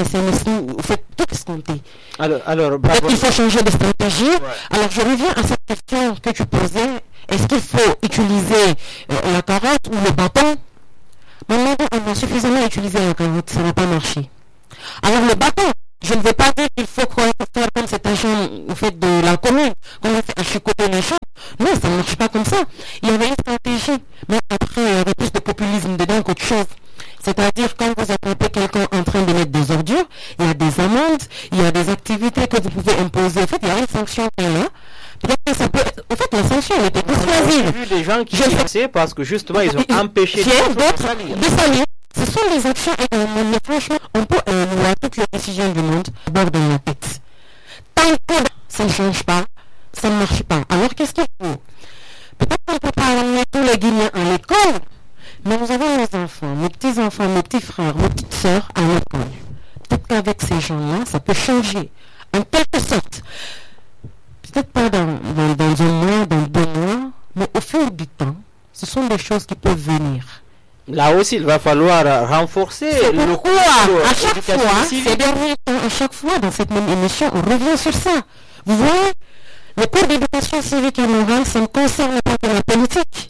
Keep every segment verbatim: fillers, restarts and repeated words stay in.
c'est un fait tout escompté. Alors, alors bah, il faut changer de stratégie. Ouais. Alors, je reviens à cette question que tu posais. Est-ce qu'il faut utiliser euh, la carotte ou le bâton? Maintenant, on a suffisamment utilisé la carotte, ça n'a pas marché. Alors, le bâton, je ne veux pas dire qu'il faut faire comme cet agent au fait de la commune, qu'on a fait achicoter les champs. Non, ça ne marche pas comme ça. Il y avait une stratégie, mais après, il y avait plus de populisme dedans qu'autre chose. C'est-à-dire, quand vous attrapez quelqu'un en train de mettre des ordures, il y a des amendes, il y a des activités que vous pouvez imposer. En fait, il y a une sanction qui est là. Peut-être que ça peut... En fait, la sanction, elle était dissuasive. J'ai vu des gens qui sont parce que justement, ils ont empêché d'autres de salir. Ce sont des actions également, mais franchement, on peut voir toutes les décisions du monde bord de la tête. Tant que ça ne change pas, ça ne marche pas. Alors, qu'est-ce qu'il faut? Peut-être qu'on ne peut pas amener tous les Guinéens à l'école, mais nous avons nos enfants, nos petits-enfants, nos petits frères, nos petites sœurs à l'école. Peut-être qu'avec ces gens-là, ça peut changer, en quelque sorte. Peut-être pas dans, dans, dans un mois, dans deux mois, mais au fil du temps, ce sont des choses qui peuvent venir. Là aussi, il va falloir renforcer c'est le cours. À chaque fois, ces derniers temps, à chaque fois, dans cette même émission, on revient sur ça. Vous voyez, le cours d'éducation civique et morale, ça ne concerne pas que la politique.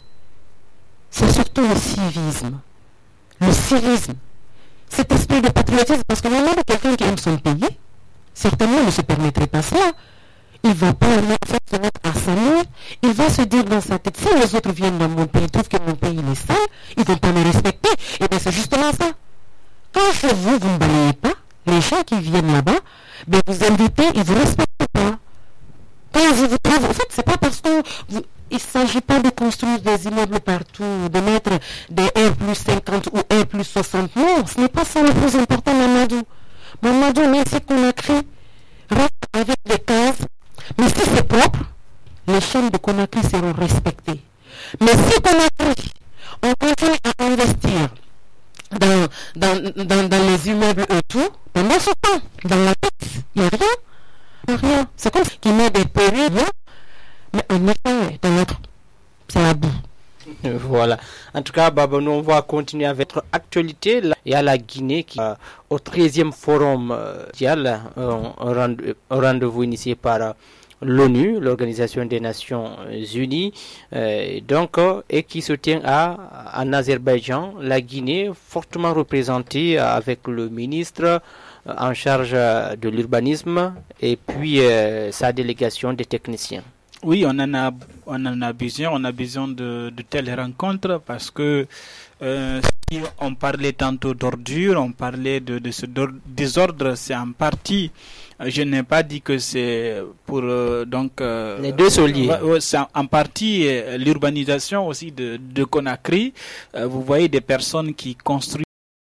C'est surtout le civisme. Le civisme. Cet esprit de patriotisme, parce que maintenant, quelqu'un qui aime son pays, certainement ne se permettrait pas cela. Il va pas en fait se mettre à salir, il va se dire dans sa tête, si les autres viennent dans mon pays, trouvent que mon pays est sale, ils ne vont pas me respecter. Et bien c'est justement ça. Quand chez vous, vous ne balayez pas, les gens qui viennent là-bas, ben vous invitez, ils ne vous respectent pas. Quand ils vous trouvent, en fait, c'est pas parce que vous, il ne s'agit pas de construire des immeubles partout, de mettre des R plus cinquante ou R plus soixante. Non, ce n'est pas ça le plus important, Mamadou. Mamadou, même si Conakry reste avec des cases, mais si c'est propre, les chaînes de Conakry seront respectées. Mais si Conakry, on continue à investir dans, dans, dans, dans les immeubles et tout, pendant ce temps, dans la tête, il n'y a rien. Il n'y a rien. C'est comme qui met des périls, mais en effet, dans l'autre, c'est la boue. Voilà. En tout cas, Baba, nous on va continuer avec notre actualité. Il y a la Guinée qui euh, au treizième forum mondial, euh, un, un rendez-vous initié par euh, l'ONU, l'Organisation des Nations Unies, euh, donc, euh, et qui se tient à, en Azerbaïdjan. La Guinée, fortement représentée euh, avec le ministre euh, en charge euh, de l'urbanisme et puis euh, sa délégation des techniciens. Oui, on en a, on en a besoin, on a besoin de, de telles rencontres parce que euh, si on parlait tantôt d'ordure, on parlait de, de ce désordre, c'est en partie, je n'ai pas dit que c'est pour euh, donc euh, les deux sont liés. Euh, c'est en partie euh, l'urbanisation aussi de, de Conakry. Euh, vous voyez des personnes qui construisent